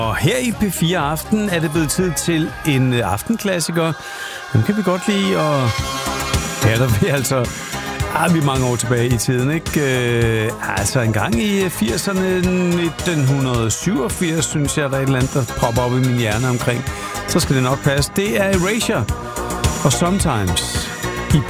Og her i P4 Aften er det blevet tid til en aftenklassiker. Den kan vi godt lide, og ja, der vil altså... vi er mange år tilbage i tiden, ikke? Altså en gang i 80'erne, 1987, synes jeg, der er et eller andet, der popper op i min hjerne omkring. Så skal det nok passe. Det er Erasure og Sometimes.